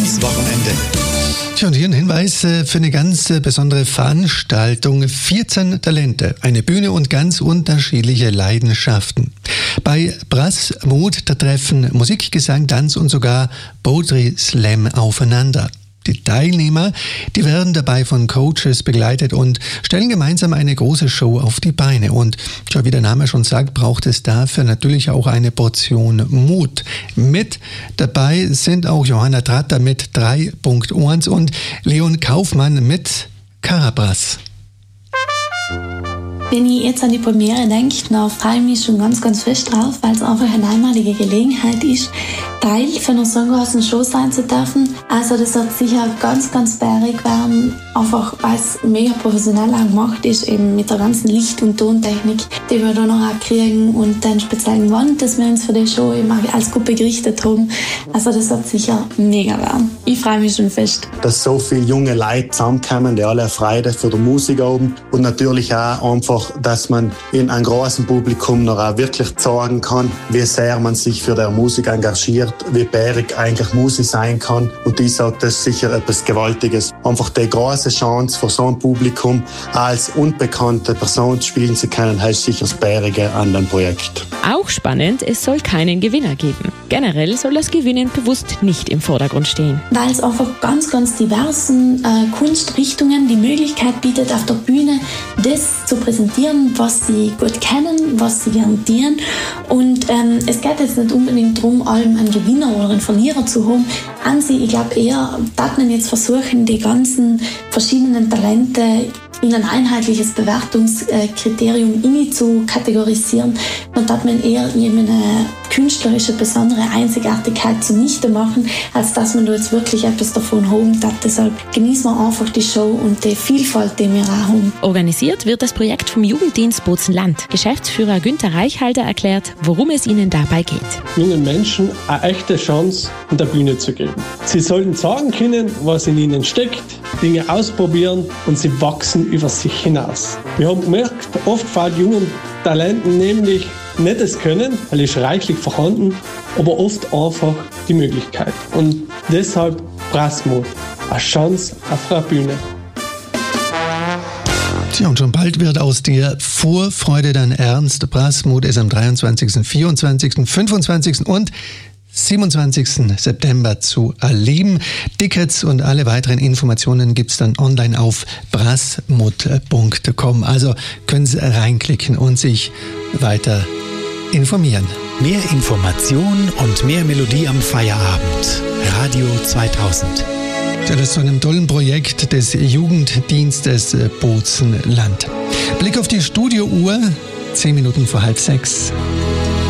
ins Wochenende. Tja, und hier ein Hinweis für eine ganz besondere Veranstaltung. 14 Talente, eine Bühne und ganz unterschiedliche Leidenschaften. Bei Brass-Mut, da treffen Musik, Gesang, Tanz und sogar Poetry Slam aufeinander. Die Teilnehmer, die werden dabei von Coaches begleitet und stellen gemeinsam eine große Show auf die Beine. Und ja, wie der Name schon sagt, braucht es dafür natürlich auch eine Portion Mut. Mit dabei sind auch Johanna Tratter mit 3.1 und Leon Kaufmann mit Karabrass. Wenn ich jetzt an die Premiere denke, dann freue ich mich schon ganz, ganz fest drauf, weil es einfach eine einmalige Gelegenheit ist, Teil von einer so großen Show sein zu dürfen. Also das wird sicher ganz, ganz bärig werden, einfach weil es mega professionell auch gemacht ist, eben mit der ganzen Licht- und Tontechnik, die wir da noch auch kriegen und den speziellen Wand, das wir uns für die Show eben auch als Gruppe gerichtet haben. Also das wird sicher mega werden. Ich freue mich schon fest. Dass so viele junge Leute zusammenkommen, die alle eine Freude für die Musik haben und natürlich auch einfach, dass man in einem großen Publikum noch auch wirklich zeigen kann, wie sehr man sich für die Musik engagiert, wie bärig eigentlich Musik sein kann. Und ich sage, das ist sicher etwas Gewaltiges. Einfach die große Chance für so ein Publikum als unbekannte Person spielen zu können, heißt sicher das Bärige an dem Projekt. Auch spannend, es soll keinen Gewinner geben. Generell soll das Gewinnen bewusst nicht im Vordergrund stehen. Weil es einfach ganz, ganz diversen Kunstrichtungen die Möglichkeit bietet, auf der Bühne das zu präsentieren, was sie gut kennen, was sie garantieren. Und es geht jetzt nicht unbedingt darum, allem einen Gewinner oder einen Verlierer zu haben. An sich, ich glaube eher, dass man jetzt versuchen, die ganzen verschiedenen Talente in ein einheitliches Bewertungskriterium zu kategorisieren und dass man eher eben eine künstlerische, besondere Einzigartigkeit zunichte machen, als dass man da jetzt wirklich etwas davon haben darf. Deshalb genießen wir einfach die Show und die Vielfalt, die wir auch haben. Organisiert wird das Projekt vom Jugenddienst Bozen-Land. Geschäftsführer Günther Reichhalder erklärt, worum es ihnen dabei geht. Jungen Menschen eine echte Chance an der Bühne zu geben. Sie sollten sagen können, was in ihnen steckt, Dinge ausprobieren und sie wachsen über sich hinaus. Wir haben gemerkt, oft fehlt jungen Talenten nämlich nicht das Können, weil es reichlich vorhanden, aber oft einfach die Möglichkeit. Und deshalb Brass-Mut, eine Chance auf einer Bühne. Tja, und schon bald wird aus der Vorfreude dann ernst. Brass-Mut ist am 23., 24., 25. und 27. September zu erleben. Tickets und alle weiteren Informationen gibt's dann online auf brassmut.com. Also können Sie reinklicken und sich weiter informieren. Mehr Informationen und mehr Melodie am Feierabend. Radio 2000. Ja, das ist zu einem tollen Projekt des Jugenddienstes Bozen-Land. Blick auf die Studiouhr, 10 Minuten vor 5:30.